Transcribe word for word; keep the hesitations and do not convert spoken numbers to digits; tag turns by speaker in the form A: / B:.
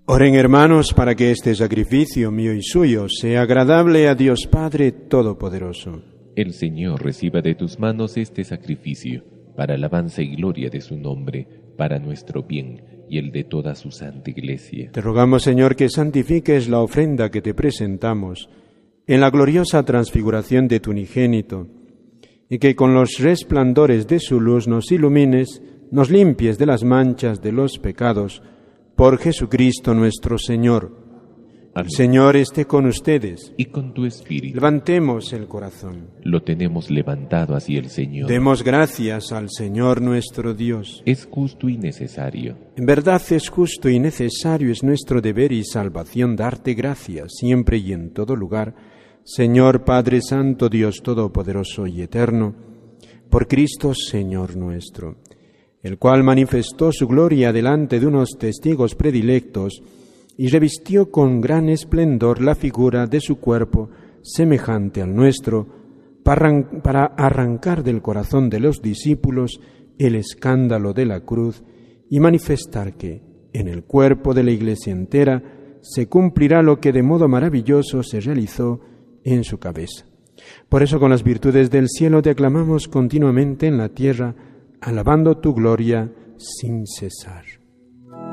A: Oren, hermanos, para que este sacrificio mío y suyo sea agradable a Dios Padre Todopoderoso.
B: El Señor reciba de tus manos este sacrificio, para alabanza y gloria de su nombre, para nuestro bien y el de toda su santa Iglesia.
A: Te rogamos, Señor, que santifiques la ofrenda que te presentamos en la gloriosa transfiguración de tu unigénito, y que con los resplandores de su luz nos ilumines, nos limpies de las manchas de los pecados, por Jesucristo nuestro Señor.
B: Amén.
A: El Señor esté con ustedes.
B: Y con tu espíritu.
A: Levantemos el corazón.
B: Lo tenemos levantado hacia el Señor.
A: Demos gracias al Señor nuestro Dios.
B: Es justo y necesario.
A: En verdad es justo y necesario, es nuestro deber y salvación darte gracias siempre y en todo lugar, Señor Padre Santo, Dios Todopoderoso y Eterno, por Cristo Señor nuestro, el cual manifestó su gloria delante de unos testigos predilectos y revistió con gran esplendor la figura de su cuerpo semejante al nuestro, para arrancar del corazón de los discípulos el escándalo de la cruz y manifestar que, en el cuerpo de la Iglesia entera, se cumplirá lo que de modo maravilloso se realizó en su cabeza. Por eso, con las virtudes del cielo te aclamamos continuamente en la tierra, alabando tu gloria sin cesar.